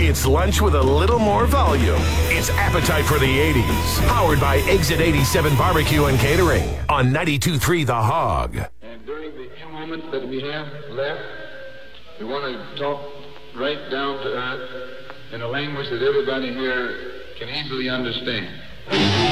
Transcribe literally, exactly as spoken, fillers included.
It's lunch with a little more volume. It's Appetite for the eighties. Powered by Exit eighty-seven Barbecue and Catering on ninety-two point three The Hog. And during the few moments that we have left, we want to talk right down to earth in a language that everybody here can easily understand.